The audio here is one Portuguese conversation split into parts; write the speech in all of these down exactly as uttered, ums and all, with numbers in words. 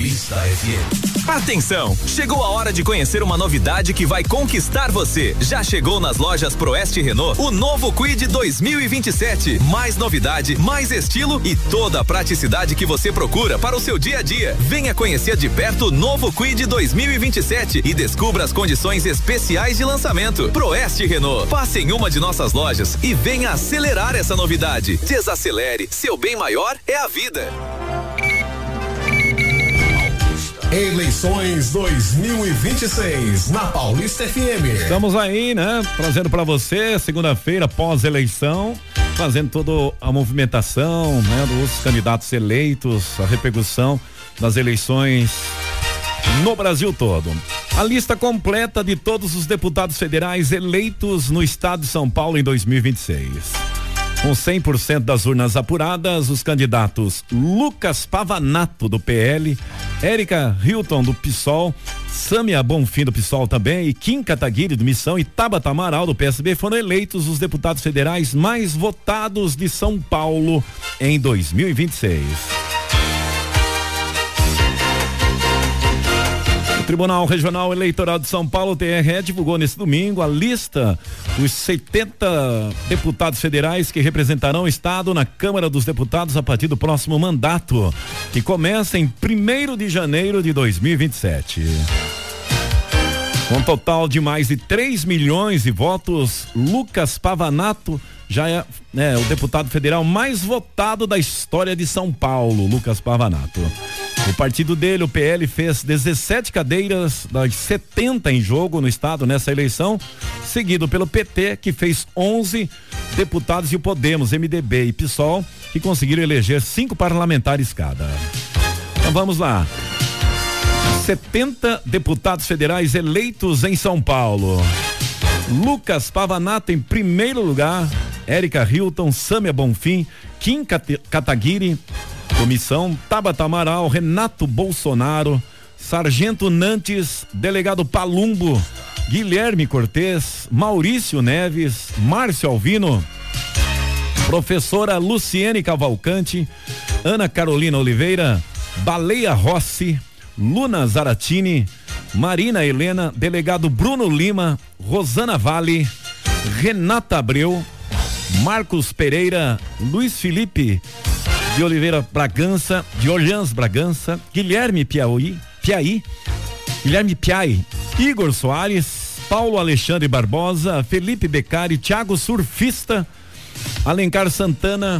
Paulista F M. Atenção, chegou a hora de conhecer uma novidade que vai conquistar você. Já chegou nas lojas Proeste Renault o novo Kwid dois mil e vinte e sete. Mais novidade, mais estilo e toda a praticidade que você procura para o seu dia a dia. Venha conhecer de perto o novo Kwid dois mil e vinte e sete e descubra as condições especiais de lançamento. Proeste Renault, passe em uma de nossas lojas e venha acelerar essa novidade. Desacelere, seu bem maior é a vida. Eleições dois mil e vinte e seis na Paulista F M. Estamos aí, né? Trazendo para você segunda-feira pós-eleição, fazendo toda a movimentação, né? Dos candidatos eleitos, a repercussão das eleições no Brasil todo. A lista completa de todos os deputados federais eleitos no estado de São Paulo em dois mil e vinte e seis. Com cem por cento das urnas apuradas, os candidatos Lucas Pavanato, do P L, Érica Hilton, do PSOL, Sâmia Bonfim, do PSOL também, e Kim Kataguiri, do Missão, e Tabata Amaral, do P S B, foram eleitos os deputados federais mais votados de São Paulo em dois mil e vinte e seis. O Tribunal Regional Eleitoral de São Paulo, T R E, divulgou nesse domingo a lista dos setenta deputados federais que representarão o estado na Câmara dos Deputados a partir do próximo mandato, que começa em primeiro de janeiro de dois mil e vinte e sete. Com um total de mais de três milhões de votos, Lucas Pavanato já é, né, o deputado federal mais votado da história de São Paulo, Lucas Pavanato. O partido dele, o P L, fez dezessete cadeiras das setenta em jogo no estado nessa eleição, seguido pelo P T, que fez onze deputados, e o Podemos, M D B e PSOL, que conseguiram eleger cinco parlamentares cada. Então vamos lá. setenta deputados federais eleitos em São Paulo. Lucas Pavanato em primeiro lugar, Érica Hilton, Sâmia Bonfim, Kim Kataguiri, Comissão, Tabata Amaral, Renato Bolsonaro, Sargento Nantes, Delegado Palumbo, Guilherme Cortez, Maurício Neves, Márcio Alvino, Professora Luciene Cavalcante, Ana Carolina Oliveira, Baleia Rossi, Luna Zaratini, Marina Helena, Delegado Bruno Lima, Rosana Vale, Renata Abreu, Marcos Pereira, Luiz Felipe de Oliveira Bragança, de Orleans Bragança, Guilherme Piauí, Piai, Guilherme Piai, Igor Soares, Paulo Alexandre Barbosa, Felipe Beccari, Thiago Surfista, Alencar Santana,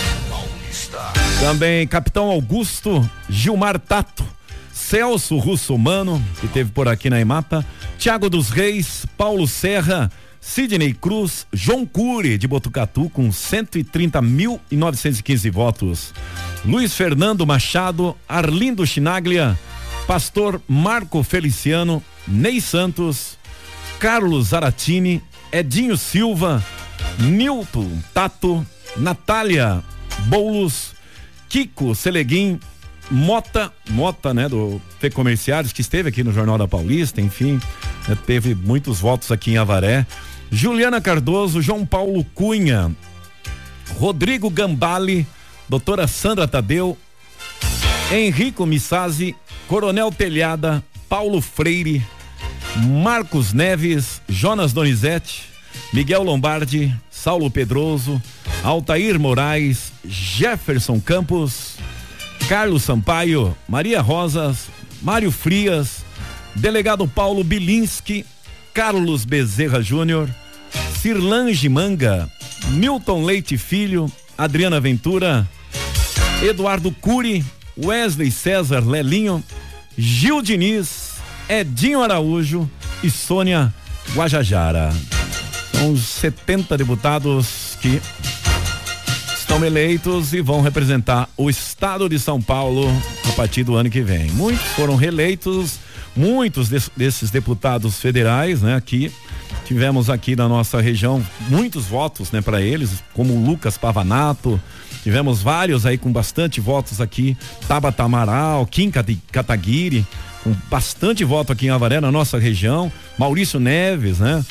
também Capitão Augusto, Gilmar Tato, Celso Russomano, que teve por aqui na Emapa, Thiago dos Reis, Paulo Serra, Sidney Cruz, João Cury, de Botucatu, com cento e trinta mil e novecentos e quinze votos. Luiz Fernando Machado, Arlindo Chinaglia, Pastor Marco Feliciano, Ney Santos, Carlos Zaratini, Edinho Silva, Nilton Tato, Natália Boulos, Kiko Seleguim, Mota, Mota, né, do Fê Comerciários, que esteve aqui no Jornal da Paulista, enfim, né, teve muitos votos aqui em Avaré. Juliana Cardoso, João Paulo Cunha, Rodrigo Gambale, doutora Sandra Tadeu, Henrico Missazzi, Coronel Telhada, Paulo Freire, Marcos Neves, Jonas Donizete, Miguel Lombardi, Saulo Pedroso, Altair Moraes, Jefferson Campos, Carlos Sampaio, Maria Rosas, Mário Frias, Delegado Paulo Bilinski, Carlos Bezerra Júnior, Cirlange Manga, Milton Leite Filho, Adriana Ventura, Eduardo Cury, Wesley César Lelinho, Gil Diniz, Edinho Araújo e Sônia Guajajara. São os setenta deputados que estão eleitos e vão representar o estado de São Paulo a partir do ano que vem. Muitos foram reeleitos, muitos des, desses deputados federais, né, aqui tivemos aqui na nossa região muitos votos, né, para eles, como o Lucas Pavanato, tivemos vários aí com bastante votos aqui, Tabata Amaral, Kim Kataguiri, com bastante voto aqui em Avaré, na nossa região, Maurício Neves, né?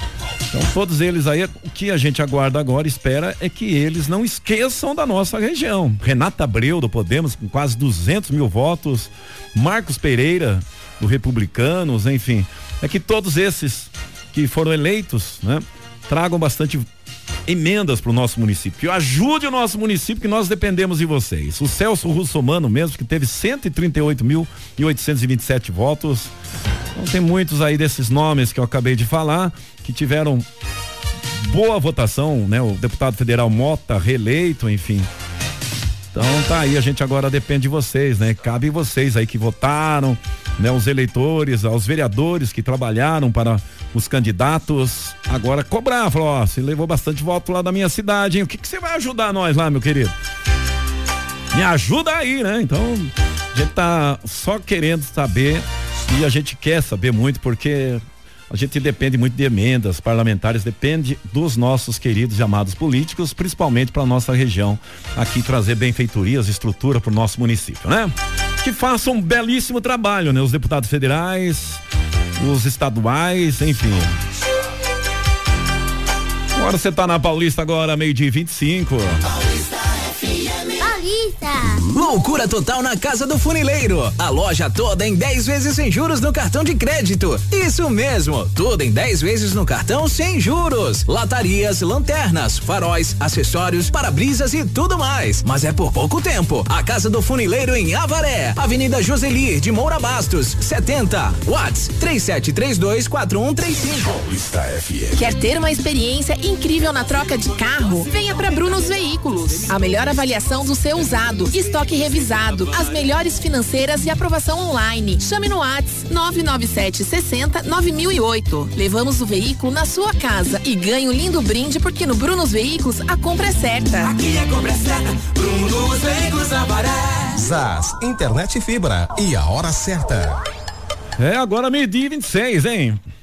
Então todos eles aí, o que a gente aguarda agora, espera, é que eles não esqueçam da nossa região. Renata Abreu do Podemos com quase duzentos mil votos, Marcos Pereira do Republicanos, enfim, é que todos esses que foram eleitos, né, tragam bastante emendas para o nosso município, que ajude o nosso município, que nós dependemos de vocês. O Celso Russomano mesmo, que teve cento e trinta e oito mil e oitocentos e vinte e sete votos. Então tem muitos aí desses nomes que eu acabei de falar, que tiveram boa votação, né? O deputado federal Mota, reeleito, enfim. Então tá aí, a gente agora depende de vocês, né? Cabe vocês aí que votaram, né? Os eleitores, aos vereadores que trabalharam para os candidatos, agora cobrar, falou, ó, você levou bastante voto lá da minha cidade, hein? O que que você vai ajudar nós lá, meu querido? Me ajuda aí, né? Então, a gente tá só querendo saber, e a gente quer saber muito, porque a gente depende muito de emendas parlamentares, depende dos nossos queridos e amados políticos, principalmente para nossa região, aqui trazer benfeitorias, estrutura para o nosso município, né? Que façam um belíssimo trabalho, né? Os deputados federais, os estaduais, enfim. Agora você tá na Paulista agora, meio-dia e vinte e cinco. Paulista F M. Paulista. Loucura total na Casa do Funileiro. A loja toda em dez vezes sem juros no cartão de crédito. Isso mesmo, tudo em dez vezes no cartão sem juros. Latarias, lanternas, faróis, acessórios, para-brisas e tudo mais. Mas é por pouco tempo. A Casa do Funileiro em Avaré, Avenida Joseli de Moura Bastos, setenta. Watts três sete três dois quatro um três cinco. Paulista F M. Quer ter uma experiência incrível na troca de carro? Venha para Brunos Veículos. A melhor avaliação do seu usado, estoque revisado, as melhores financeiras e aprovação online. Chame no WhatsApp nove nove sete sessenta nove mil e oito. Levamos o veículo na sua casa e ganhe um lindo brinde, porque no Brunos Veículos a compra é certa. Aqui a compra é certa. Brunos Veículos Avaré. Zaz, internet e fibra e a hora certa. É agora meio-dia e vinte e seis, hein?